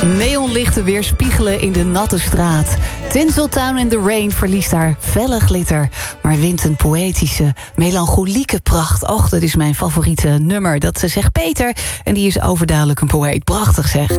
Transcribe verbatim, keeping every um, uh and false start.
Neonlichten weerspiegelen in de natte straat. Tinseltown in the Rain verliest haar felle glitter, maar wint een poëtische, melancholieke pracht. Och, dat is mijn favoriete nummer. Dat zegt Peter, en die is overduidelijk een poëet. Prachtig zeg.